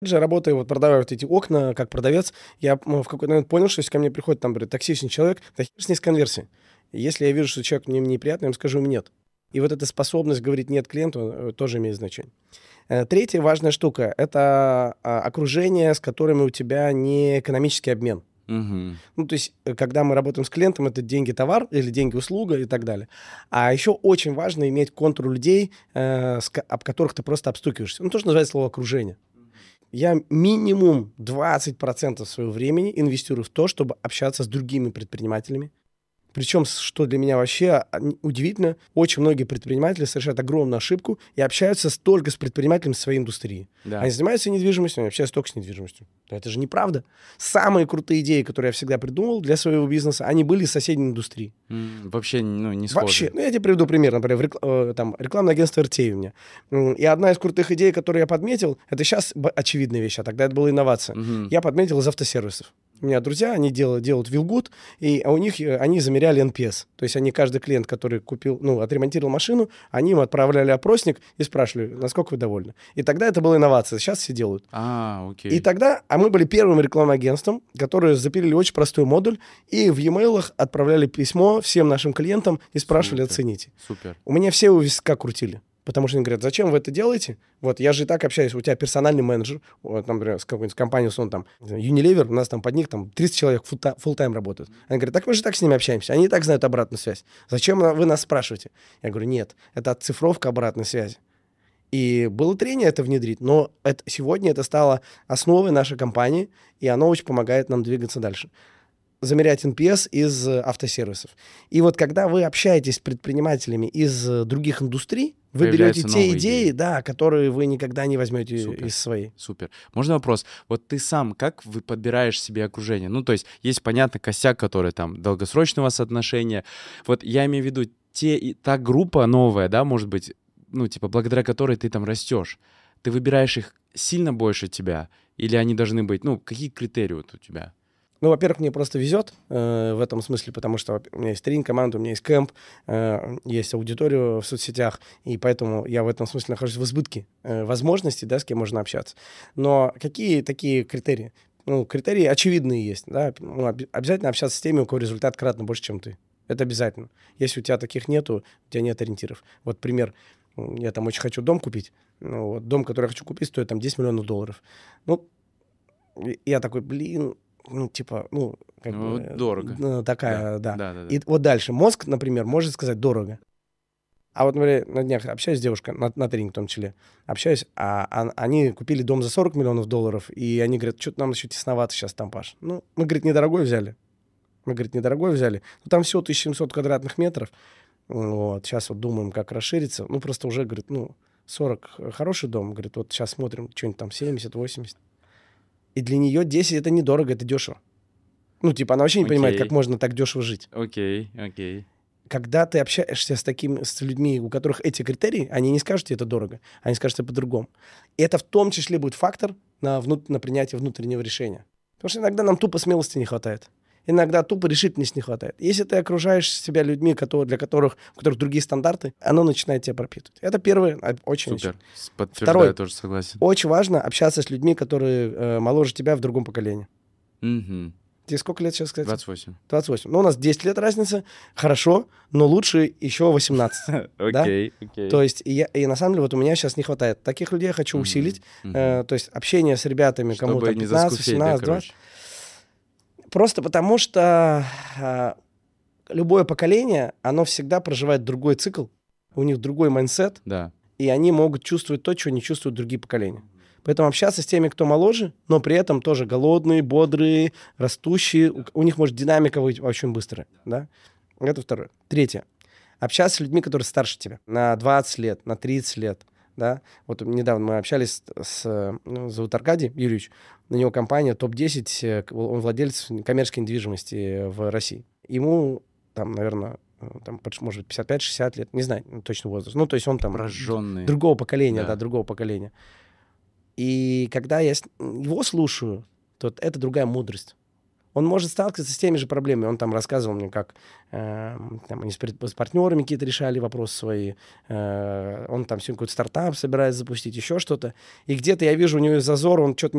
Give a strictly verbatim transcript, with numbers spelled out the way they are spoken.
же работаю, вот продавая вот эти окна, как продавец, я ну, в какой-то момент понял, что если ко мне приходит там, говорит, токсичный человек, да хер с ней с конверсией. Если я вижу, что человек мне неприятный, я ему скажу ему нет. И вот эта способность говорить нет клиенту э, тоже имеет значение. Э, Третья важная штука — это а, окружение, с которыми у тебя не экономический обмен. Мгм. Ну, то есть, э, когда мы работаем с клиентом, это деньги-товар или деньги-услуга и так далее. А еще очень важно иметь контур людей, э, с ко- об которых ты просто обстукиваешься. Ну, то, что называется слово окружение. Я минимум двадцать процентов своего времени инвестирую в то, чтобы общаться с другими предпринимателями. Причем, с- что для меня вообще а, н- удивительно, очень многие предприниматели совершают огромную ошибку и общаются с- только с предпринимателями своей индустрии. Да. Они занимаются недвижимостью, они общаются только с недвижимостью. Но это же неправда. Самые крутые идеи, которые я всегда придумал для своего бизнеса, они были из соседней индустрии. М, Вообще, ну, не схоже. Вообще, ну я тебе приведу пример, например, в рекла- э, там, рекламное агентство эр ти эй у меня. М, И одна из крутых идей, которую я подметил, это сейчас очевидная вещь, а тогда это была инновация. Мгм. Я подметил из автосервисов. У меня друзья, они делают, делают Вилгуд, и а у них э, они замеряли эн пи эс. То есть они, каждый клиент, который купил, ну, отремонтировал машину, они им отправляли опросник и спрашивали, насколько вы довольны. И тогда это была инновация, сейчас все делают. А, окей. И тогда, а мы были первым рекламным агентством, которые запилили очень простой модуль, и в e-mail отправляли письмо всем нашим клиентам и спрашивали, Супер. оцените. Супер. У меня все у виска крутили. Потому что они говорят, зачем вы это делаете? Вот я же и так общаюсь, у тебя персональный менеджер, вот, например, с какой-нибудь компанией, условно, там, не знаю, Unilever, у нас там под них там тридцать человек фулта- фулл-тайм работают. Они говорят, так мы же так с ними общаемся, они и так знают обратную связь. Зачем вы нас спрашиваете? Я говорю, нет, это оцифровка обратной связи. И было трение это внедрить, но это, сегодня это стало основой нашей компании, и оно очень помогает нам двигаться дальше. Замерять эн пи эс из э, автосервисов. И вот когда вы общаетесь с предпринимателями из э, других индустрий, вы Появляются берете те новые идеи, идеи. да, которые вы никогда не возьмете Супер. из своей. Супер. Можно вопрос? Вот ты сам как вы подбираешь себе окружение? Ну, то есть есть, понятно, косяк, который там долгосрочного соотношения. Вот я имею в виду те, и- та группа новая, да, может быть, ну, типа, благодаря которой ты там растешь. Ты выбираешь их сильно больше тебя? Или они должны быть, ну, какие критерии вот у тебя? Ну, во-первых, мне просто везет э, в этом смысле, потому что во- у меня есть тренинг-команда, у меня есть кэмп, э, есть аудитория в соцсетях, и поэтому я в этом смысле нахожусь в избытке э, возможностей, да, с кем можно общаться. Но какие такие критерии? Ну, критерии очевидные есть, да. Ну, об- обязательно общаться с теми, у кого результат кратно больше, чем ты. Это обязательно. Если у тебя таких нету, у тебя нет ориентиров. Вот пример. М, Я там очень хочу дом купить. Ну, вот дом, который я хочу купить, стоит там десять миллионов долларов. Ну, и я такой, блин, ну, типа, ну, как Ну, бы, дорого. э, такая, да. Да, да, да. И вот дальше. Мозг, например, может сказать дорого. А вот, например, на днях общаюсь с девушкой, на, на тренинг в том числе, общаюсь, а, а- они купили дом за сорок миллионов долларов, и они говорят, что-то нам еще тесновато сейчас там, Паш. Ну, мы, говорит, недорогой взяли. Мы, говорит, недорогой взяли. Ну, там всего тысяча семьсот квадратных метров. Вот, сейчас вот думаем, как расшириться. Ну, просто уже, говорит, ну, сорок хороший дом. Говорит, вот сейчас смотрим, что-нибудь там семьдесят-восемьдесят. И для нее десять это недорого, это дешево. Ну, типа, она вообще не понимает, Окей. как можно так дешево жить. Окей, окей. Когда ты общаешься с такими, с людьми, у которых эти критерии, они не скажут тебе это дорого, они скажут это по-другому. И это в том числе будет фактор на, внут- на принятие внутреннего решения. Потому что иногда нам тупо смелости не хватает. Иногда тупо решительности не хватает. Если ты окружаешь себя людьми, которые, для которых, у которых другие стандарты, оно начинает тебя пропитывать. Это первое, а, очень Супер. очень. С- Подтверждаю, Второй. тоже согласен. Очень важно общаться с людьми, которые э, моложе тебя в другом поколении. Мгм. Тебе сколько лет сейчас, кстати? двадцать восемь. двадцать восемь. Ну, у нас десять лет разница. Хорошо, но лучше еще восемнадцать. Да? Окей, окей. То есть, и, я, и на самом деле, вот у меня сейчас не хватает. Таких людей я хочу Мгм, усилить. мгм. Э, то есть, общение с ребятами, кому Чтобы там не пятнадцать, заскуфеть, да, семнадцать, двадцать. короче. Просто потому что а, любое поколение, оно всегда проживает другой цикл. У них другой майндсет, Да. и они могут чувствовать то, чего не чувствуют другие поколения. Поэтому общаться с теми, кто моложе, но при этом тоже голодные, бодрые, растущие. У, у них может динамика быть очень быстрая. Да? Это второе. Третье. Общаться с людьми, которые старше тебя. На двадцать лет, на тридцать лет. Да? Вот недавно мы общались с... Ну, зовут Аркадий Юрьевич. У него компания топ десять. э, Он владелец коммерческой недвижимости в России. Ему там, наверное, э, там, может быть, пятьдесят пять шестьдесят лет. Не знаю точно возраст. Ну, то есть он там... Прожженный. Другого поколения, Да. да, другого поколения. И когда я с- его слушаю, то это другая мудрость. Он может сталкиваться с теми же проблемами. Он там рассказывал мне, как э, там, они с, пар- с партнерами какие-то решали вопросы свои. Э, он там сегодня какой-то стартап собирается запустить, еще что-то. И где-то я вижу у него зазор, он что-то